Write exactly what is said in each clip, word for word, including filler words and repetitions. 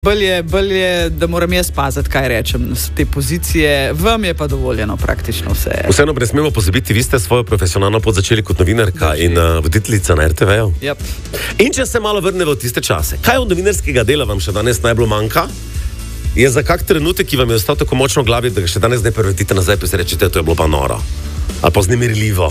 Bolj je, bolj je, da moram jaz paziti, kaj rečem z te pozicije, vam je pa dovoljeno praktično vse. Vseeno ne smemo pozabiti, vi ste svojo profesionalno pot začeli kot novinarka in uh, voditeljica na er te veju. Yep. In če se malo vrnemo v tiste čase, kaj od novinarskega dela vam še danes najbolj manjka? Je za kak trenutek, ki vam je ostal tako močno v glavi, da ga še danes ne prevrtite nazaj, pa si rečete, to je bilo pa noro ali pa vznemirljivo?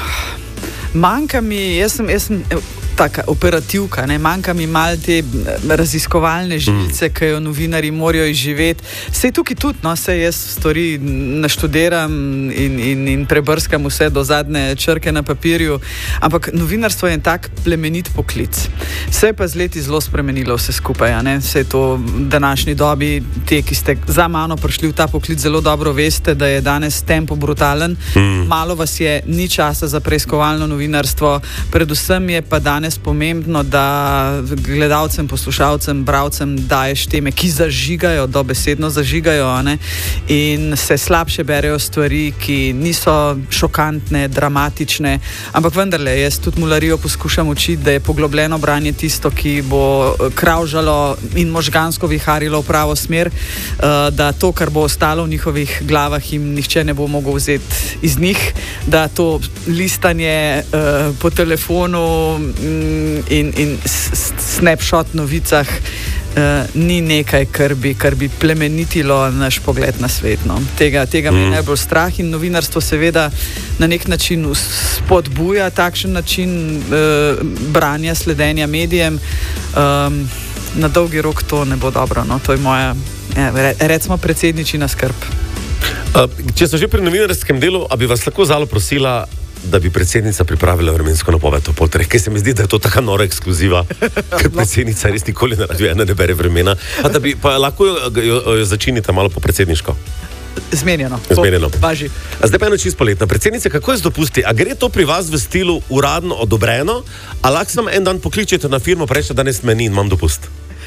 Manjka mi, jaz sem, jaz sem taka operativka, ne? Manjka mi malo te raziskovalne žilice, mm. ki jo novinarji morajo izživeti. Sej tukaj tudi, no, sej jaz stvari naštudiram in, in, in prebrskam vse do zadnje črke na papirju, ampak novinarstvo je en tak plemenit poklic. Se je pa z leti zelo spremenilo vse skupaj, a ne? Sej to v današnji dobi, te, ki ste za mano prišli v ta poklic, zelo dobro veste, da je danes tempo brutalen. Mm. Malo vas je, ni časa za preiskovalno novinarstvo, predvsem je pa danes pomembno, da gledalcem, poslušalcem, bralcem daješ teme, ki zažigajo, dobesedno zažigajo, ne? In se slabše berejo stvari, ki niso šokantne, dramatične, ampak vendarle, jaz tudi mularijo poskušam učiti, da je poglobljeno branje tisto, ki bo kravžalo in možgansko viharilo v pravo smer, da to, kar bo ostalo v njihovih glavah, jim nihče ne bo mogel vzeti iz njih, da to listanje po telefonu in, in snapshot novicah uh, ni nekaj, kar bi, kar bi plemenitilo naš pogled na svet. No. Tega, tega mi je najbolj strah in novinarstvo seveda na nek način spodbuja takšen način uh, branja, sledenja medijem. Um, na dolgi rok to ne bo dobro. No. To je moja, ja, recimo, predsedničina skrb. Uh, če so že pri novinarskem delu, a bi vas lahko zalo prosila, da bi predsednica pripravila vremensko napoved o potreh, ker se mi zdi, da je to taka nora ekskluziva, ker predsednica res nikoli na Radio ena ne bere vremena, pa da bi pa lahko jo, jo, jo začinite malo po predsedniško. Zmenjeno. Zmenjeno. Važi. Zdaj pa eno čisto poletna. Predsednica, kako je z dopusti? A gre to pri vas v stilu uradno odobreno, a lahko sam en dan pokličete na firmo, pa reče, da danes meni in imam dopust?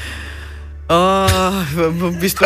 Uh, v, v bistvu...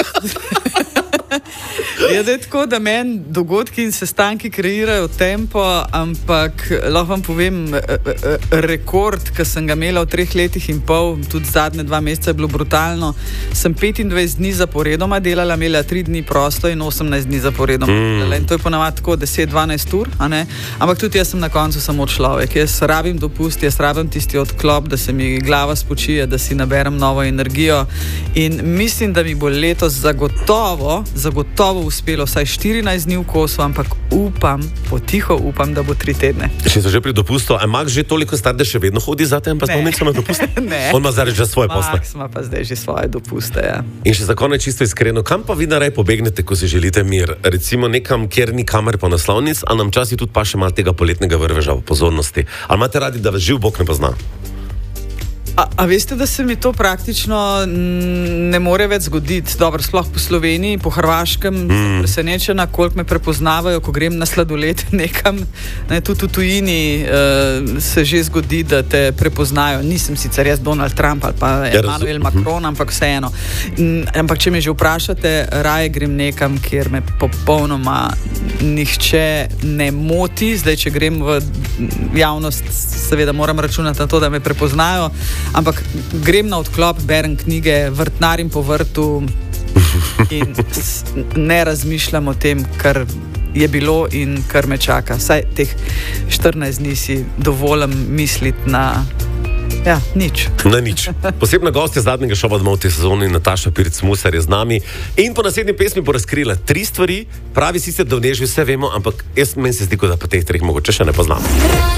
Je da je tako, da meni dogodki in sestanki kreirajo tempo, ampak lahko vam povem, rekord, ki sem ga imela v treh letih in pol, tudi zadnje dva meseca je bilo brutalno, sem petindvajset dni zaporedoma delala, imela tri dni prosto in osemnajst dni zaporedoma delala. In to je ponavadi tako deset dvanajst ur, a ne? Ampak tudi jaz sem na koncu samo človek. Jaz rabim dopust, jaz rabim tisti odklop, da se mi glava spočije, da si naberem novo energijo in mislim, da mi bo letos zagotovo zagotovo uspelo vsaj štirinajst dni v kosu, ampak upam, potiho upam, da bo tri tedne. Še so že pri dopustu, a Max že toliko star, da še vedno hodi za tem, pa znamenco na dopust? Ne. On ima zdaj že svoje posle. Max ima pa zdaj že svoje dopuste, ja. In še za konec čisto iskreno, kam pa vi naraj pobegnete, ko si želite mir? Recimo nekam, kjer ni kamer po naslovnic, a nam časi tudi pa še malo tega poletnega vrveža v pozornosti. Ali imate radi, da vas živ Bog ne pozna? A, a veste, da se mi to praktično ne more več zgoditi? Dobro, sploh po Sloveniji, po Hrvaškem, mm. presenečena, koliko me prepoznavajo, ko grem na sladoled nekam. Ne, tudi v tujini uh, se že zgodi, da te prepoznajo. Nisem sicer jaz Donald Trump ali pa Emmanuel Macron, ampak vseeno. Ampak če me že vprašate, raje grem nekam, kjer me popolnoma nihče ne moti. Zdaj, če grem v javnost, seveda moram računati na to, da me prepoznajo. Ampak grem na odklop, berem knjige, vrtnarim po vrtu in ne razmišljam o tem, kar je bilo in kar me čaka. Saj teh štirinajst dni si dovolim misliti na ja, nič. Na nič. Posebna gostja zadnjega šova domov v tej sezoni, Nataša Pirc-Musar, je z nami in po naslednji pesmi bo razkrila tri stvari. Pravi sicer, da v njej že vse vemo, ampak jaz meni se zdi, da pa teh treh mogoče še ne poznamo.